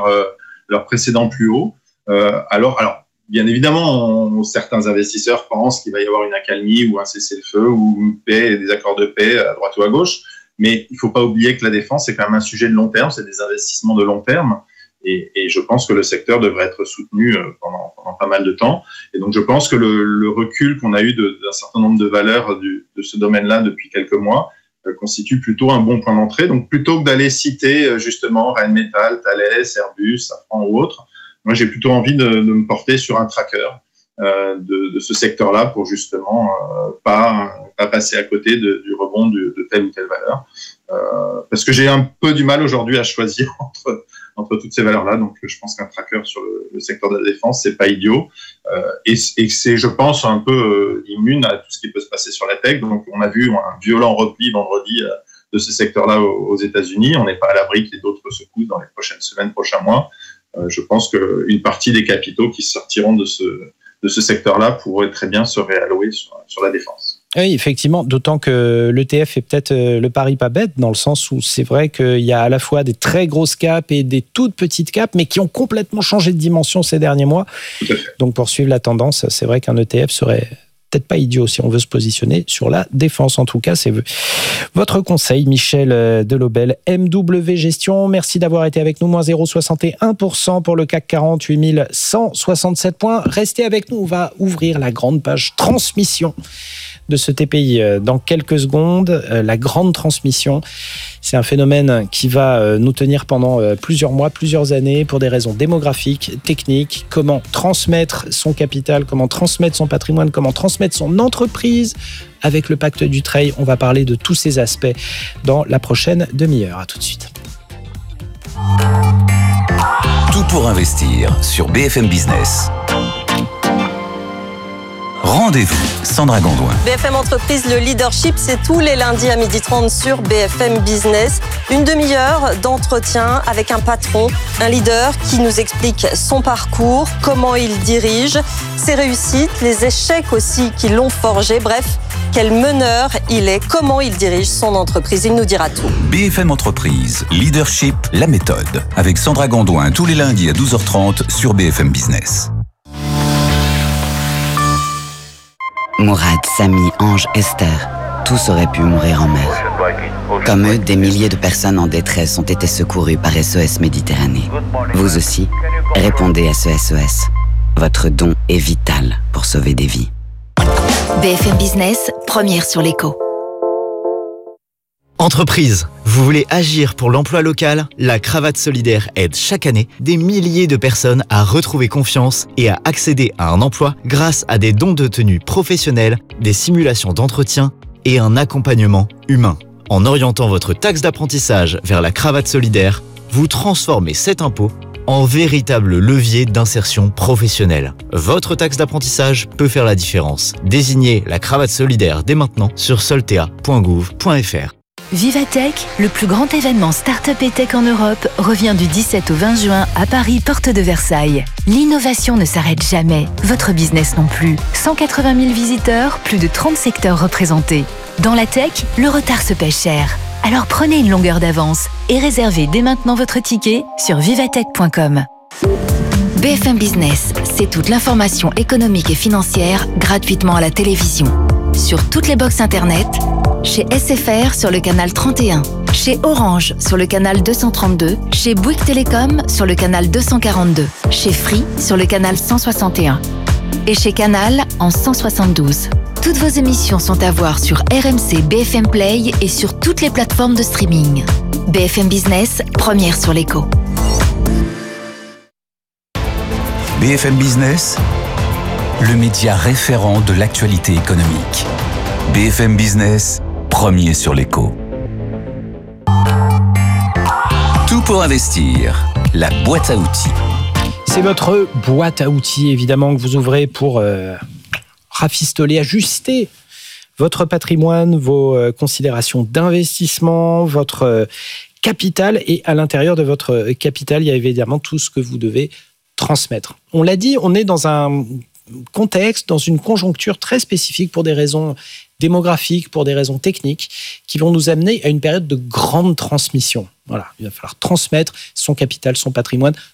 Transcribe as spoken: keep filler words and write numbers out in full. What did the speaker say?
leur, euh, leur précédent plus haut. Euh, alors, alors, bien évidemment, on, certains investisseurs pensent qu'il va y avoir une accalmie ou un cessez-le-feu ou une paix, des accords de paix à droite ou à gauche. Mais il ne faut pas oublier que la défense, c'est quand même un sujet de long terme, c'est des investissements de long terme. Et, et je pense que le secteur devrait être soutenu pendant, pendant pas mal de temps. Et donc, je pense que le, le recul qu'on a eu de, d'un certain nombre de valeurs du, de ce domaine-là depuis quelques mois euh, constitue plutôt un bon point d'entrée. Donc, plutôt que d'aller citer justement Rheinmetall, Thales, Airbus, Safran ou autres, moi, j'ai plutôt envie de, de me porter sur un tracker euh, de, de ce secteur-là pour justement euh, pas, pas passer à côté de, du rebond de, de telle ou telle valeur. Euh, parce que j'ai un peu du mal aujourd'hui à choisir entre entre toutes ces valeurs-là. Donc, je pense qu'un tracker sur le, le secteur de la défense, c'est pas idiot. Euh, et, et c'est, je pense, un peu euh, immune à tout ce qui peut se passer sur la tech. Donc, on a vu un violent repli vendredi euh, de ce secteur-là aux, aux États-Unis. On n'est pas à l'abri qu'il y ait d'autres secousses dans les prochaines semaines, prochains mois. Euh, je pense qu'une partie des capitaux qui sortiront de ce, de ce secteur-là pourraient très bien se réallouer sur, sur la défense. Oui, effectivement, d'autant que l'E T F est peut-être le pari pas bête, dans le sens où c'est vrai qu'il y a à la fois des très grosses capes et des toutes petites capes, mais qui ont complètement changé de dimension ces derniers mois. Donc pour suivre la tendance, c'est vrai qu'un E T F serait peut-être pas idiot si on veut se positionner sur la défense. En tout cas, c'est votre conseil, Michel Delobel, M W Gestion. Merci d'avoir été avec nous, moins zéro virgule soixante et un pour cent pour le C A C quarante, huit mille cent soixante-sept points. Restez avec nous, on va ouvrir la grande page transmission de ce T P I dans quelques secondes. La grande transmission, c'est un phénomène qui va nous tenir pendant plusieurs mois, plusieurs années, pour des raisons démographiques, techniques. Comment transmettre son capital, comment transmettre son patrimoine, comment transmettre son entreprise. Avec le pacte Dutreil, on va parler de tous ces aspects dans la prochaine demi-heure. À tout de suite. Tout pour investir sur B F M Business. Rendez-vous, Sandra Gondouin. B F M Entreprise, le leadership, c'est tous les lundis à midi trente sur B F M Business. Une demi-heure d'entretien avec un patron, un leader qui nous explique son parcours, comment il dirige, ses réussites, les échecs aussi qui l'ont forgé. Bref, quel meneur il est, comment il dirige son entreprise. Il nous dira tout. B F M Entreprise, leadership, la méthode. Avec Sandra Gondouin, tous les lundis à douze heures trente sur B F M Business. Mourad, Samy, Ange, Esther, tous auraient pu mourir en mer. Comme eux, des milliers de personnes en détresse ont été secourues par S O S Méditerranée. Vous aussi, répondez à ce S O S. Votre don est vital pour sauver des vies. B F M Business, première sur l'écho. Entreprise, vous voulez agir pour l'emploi local ? La Cravate Solidaire aide chaque année des milliers de personnes à retrouver confiance et à accéder à un emploi grâce à des dons de tenue professionnels, des simulations d'entretien et un accompagnement humain. En orientant votre taxe d'apprentissage vers la Cravate Solidaire, vous transformez cet impôt en véritable levier d'insertion professionnelle. Votre taxe d'apprentissage peut faire la différence. Désignez la Cravate Solidaire dès maintenant sur soltea point gouv point f r. Vivatech, le plus grand événement start-up et tech en Europe, revient du dix-sept au vingt juin à Paris, porte de Versailles. L'innovation ne s'arrête jamais, votre business non plus. cent quatre-vingt mille visiteurs, plus de trente secteurs représentés. Dans la tech, le retard se paie cher. Alors prenez une longueur d'avance et réservez dès maintenant votre ticket sur vivatech point com. B F M Business, c'est toute l'information économique et financière gratuitement à la télévision. Sur toutes les box internet, chez S F R sur le canal trente et un, chez Orange sur le canal deux cent trente-deux, chez Bouygues Télécom sur le canal deux cent quarante-deux, chez Free sur le canal cent soixante et un et chez Canal en cent soixante-douze. Toutes vos émissions sont à voir sur R M C B F M Play et sur toutes les plateformes de streaming. B F M Business, première sur l'écho. B F M Business, le média référent de l'actualité économique. B F M Business, premier sur l'écho. Tout pour investir, la boîte à outils. C'est votre boîte à outils, évidemment, que vous ouvrez pour euh, rafistoler, ajuster votre patrimoine, vos euh, considérations d'investissement, votre euh, capital. Et à l'intérieur de votre capital, il y a évidemment tout ce que vous devez transmettre. On l'a dit, on est dans un contexte, dans une conjoncture très spécifique pour des raisons démographiques, pour des raisons techniques, qui vont nous amener à une période de grande transmission. Voilà, il va falloir transmettre son capital, son patrimoine